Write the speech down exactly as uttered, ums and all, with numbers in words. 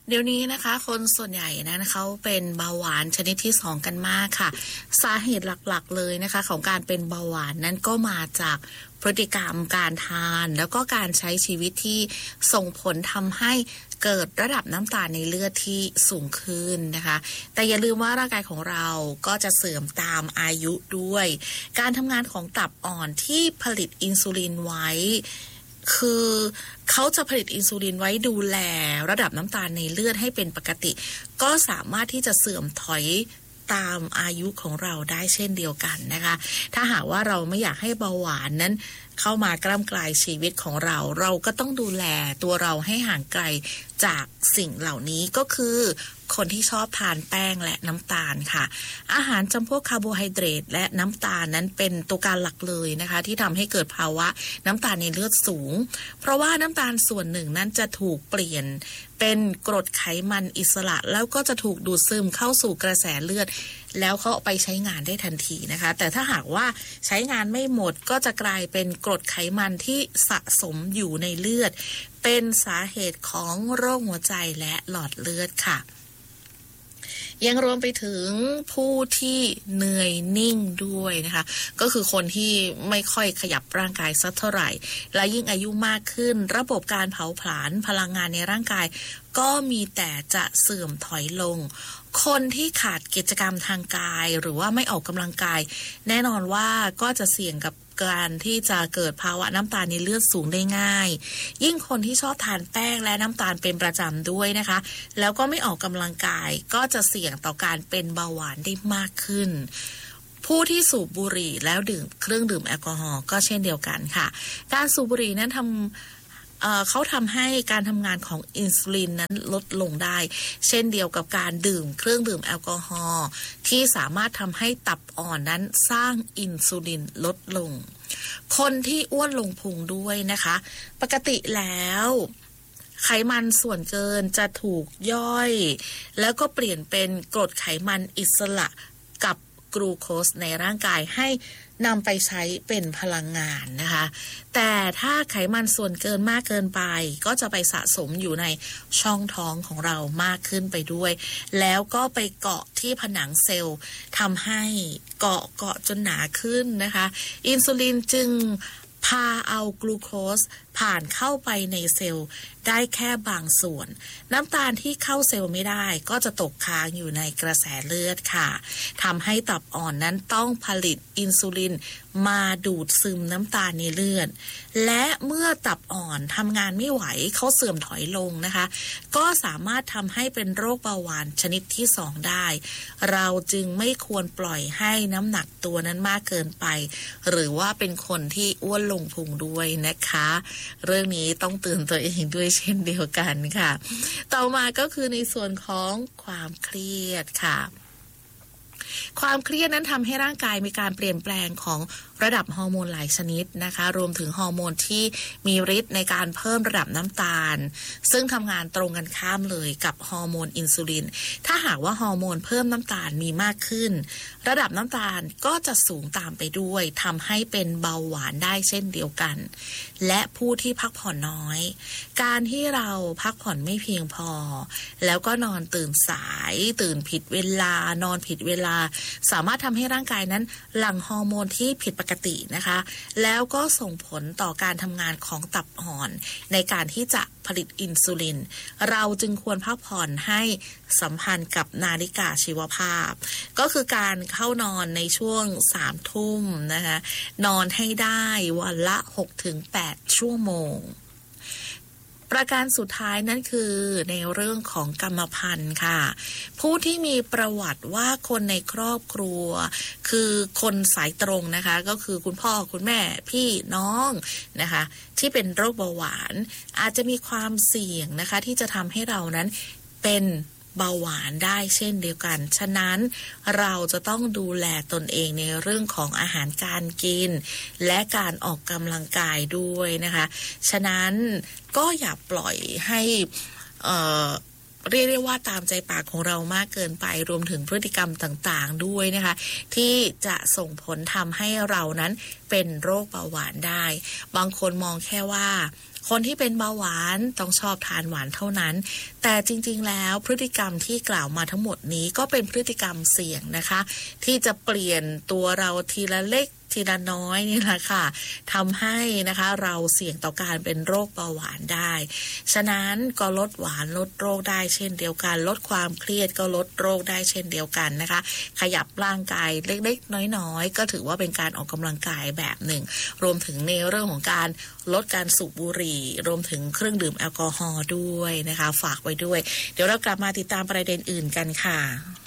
เดี๋ยวนี้นะคะคนส่วนใหญ่นะเขาเป็นเบาหวานชนิดที่สองกันมากค่ะสาเหตุหลักๆเลยนะคะของการเป็นเบาหวานนั้นก็มาจากพฤติกรรมการทานแล้วก็การใช้ชีวิตที่ส่งผลทำให้เกิดระดับน้ำตาลในเลือดที่สูงขึ้นนะคะแต่อย่าลืมว่าร่างกายของเราก็จะเสื่อมตามอายุด้วยการทำงานของตับอ่อนที่ผลิตอินซูลินไว้คือเขาจะผลิตอินซูลินไว้ดูแลระดับน้ำตาลในเลือดให้เป็นปกติก็สามารถที่จะเสื่อมถอยตามอายุของเราได้เช่นเดียวกันนะคะถ้าหากว่าเราไม่อยากให้เบาหวานนั้นเข้ามากล้ำกลายชีวิตของเราเราก็ต้องดูแลตัวเราให้ห่างไกลจากสิ่งเหล่านี้ก็คือคนที่ชอบทานแป้งและน้ำตาลค่ะอาหารจำพวกคาร์โบไฮเดรตและน้ำตาลนั้นเป็นตัวการหลักเลยนะคะที่ทำให้เกิดภาวะน้ำตาลในเลือดสูงเพราะว่าน้ำตาลส่วนหนึ่งนั้นจะถูกเปลี่ยนเป็นกรดไขมันอิสระแล้วก็จะถูกดูดซึมเข้าสู่กระแสเลือดแล้วเขาเอาไปใช้งานได้ทันทีนะคะแต่ถ้าหากว่าใช้งานไม่หมดก็จะกลายเป็นกรดไขมันที่สะสมอยู่ในเลือดเป็นสาเหตุของโรคหัวใจและหลอดเลือดค่ะยังรวมไปถึงผู้ที่เหนื่อยนิ่งด้วยนะคะก็คือคนที่ไม่ค่อยขยับร่างกายสักเท่าไหร่และยิ่งอายุมากขึ้นระบบการเผาผลาญพลังงานในร่างกายก็มีแต่จะเสื่อมถอยลงคนที่ขาดกิจกรรมทางกายหรือว่าไม่ออกกำลังกายแน่นอนว่าก็จะเสี่ยงกับการที่จะเกิดภาวะน้ำตาลในเลือดสูงได้ง่ายยิ่งคนที่ชอบทานแป้งและน้ำตาลเป็นประจำด้วยนะคะแล้วก็ไม่ออกกำลังกายก็จะเสี่ยงต่อการเป็นเบาหวานได้มากขึ้นผู้ที่สูบบุหรี่แล้วดื่มเครื่องดื่มแอลกอฮอล์ก็เช่นเดียวกันค่ะการสูบบุหรี่นั้นทำเอ่อเขาทำให้การทำงานของอินซูลินนั้นลดลงได้เช่นเดียวกับการดื่มเครื่องดื่มแอลกอฮอล์ที่สามารถทำให้ตับอ่อนนั้นสร้างอินซูลินลดลงคนที่อ้วนลงพุงด้วยนะคะปกติแล้วไขมันส่วนเกินจะถูกย่อยแล้วก็เปลี่ยนเป็นกรดไขมันอิสระกับกลูโคสในร่างกายให้นำไปใช้เป็นพลังงานนะคะแต่ถ้าไขมันส่วนเกินมากเกินไปก็จะไปสะสมอยู่ในช่องท้องของเรามากขึ้นไปด้วยแล้วก็ไปเกาะที่ผนังเซลล์ทำให้เกาะเกาะจนหนาขึ้นนะคะอินซูลินจึงพาเอากลูโคสผ่านเข้าไปในเซลล์ได้แค่บางส่วนน้ำตาลที่เข้าเซลล์ไม่ได้ก็จะตกค้างอยู่ในกระแสเลือดค่ะทำให้ตับอ่อนนั้นต้องผลิตอินซูลินมาดูดซึมน้ำตาลในเลือดและเมื่อตับอ่อนทำงานไม่ไหวเขาเสื่อมถอยลงนะคะก็สามารถทำให้เป็นโรคเบาหวานชนิดที่สองได้เราจึงไม่ควรปล่อยให้น้ำหนักตัวนั้นมากเกินไปหรือว่าเป็นคนที่อ้วนลงพุงด้วยนะคะเรื่องนี้ต้องเตือนตัวเองด้วยเช่นเดียวกันค่ะต่อมาก็คือในส่วนของความเครียดค่ะความเครียดนั้นทำให้ร่างกายมีการเปลี่ยนแปลงของระดับฮอร์โมนหลายชนิดนะคะรวมถึงฮอร์โมนที่มีฤทธิ์ในการเพิ่มระดับน้ำตาลซึ่งทำงานตรงกันข้ามเลยกับฮอร์โมนอินซูลินถ้าหากว่าฮอร์โมนเพิ่มน้ำตาลมีมากขึ้นระดับน้ำตาลก็จะสูงตามไปด้วยทำให้เป็นเบาหวานได้เช่นเดียวกันและผู้ที่พักผ่อนน้อยการที่เราพักผ่อนไม่เพียงพอแล้วก็นอนตื่นสายตื่นผิดเวลานอนผิดเวลาสามารถทำให้ร่างกายนั้นหลั่งฮอร์โมนที่ผิดปกตินะคะแล้วก็ส่งผลต่อการทำงานของตับอ่อนในการที่จะผลิตอินซูลินเราจึงควรพักผ่อนให้สัมพันธ์กับนาฬิกาชีวภาพก็คือการเข้านอนในช่วงสามทุ่มนะคะนอนให้ได้วันละ หกถึงแปด ชั่วโมงประการสุดท้ายนั่นคือในเรื่องของกรรมพันธุ์ค่ะผู้ที่มีประวัติว่าคนในครอบครัวคือคนสายตรงนะคะก็คือคุณพ่อคุณแม่พี่น้องนะคะที่เป็นโรคเบาหวานอาจจะมีความเสี่ยงนะคะที่จะทำให้เรานั้นเป็นเบาหวานได้เช่นเดียวกันฉะนั้นเราจะต้องดูแลตนเองในเรื่องของอาหารการกินและการออกกำลังกายด้วยนะคะฉะนั้นก็อย่าปล่อยให้เอ่อเรียกได้ว่าตามใจปากของเรามากเกินไปรวมถึงพฤติกรรมต่างๆด้วยนะคะที่จะส่งผลทำให้เรานั้นเป็นโรคเบาหวานได้บางคนมองแค่ว่าคนที่เป็นเบาหวานต้องชอบทานหวานเท่านั้นแต่จริงๆแล้วพฤติกรรมที่กล่าวมาทั้งหมดนี้ก็เป็นพฤติกรรมเสี่ยงนะคะที่จะเปลี่ยนตัวเราทีละเล็กทีละน้อยนี่แหละค่ะทำให้นะคะเราเสี่ยงต่อการเป็นโรคเบาหวานได้ฉะนั้นก็ลดหวานลดโรคได้เช่นเดียวกันลดความเครียดก็ลดโรคได้เช่นเดียวกันนะคะขยับร่างกายเล็กๆน้อยๆก็ถือว่าเป็นการออกกำลังกายแบบหนึ่งรวมถึงในเรื่องของการลดการสูบบุหรี่รวมถึงเครื่องดื่มแอลกอฮอล์ด้วยนะคะฝากไว้ด้วยเดี๋ยวเรากลับมาติดตามประเด็นอื่นกันค่ะ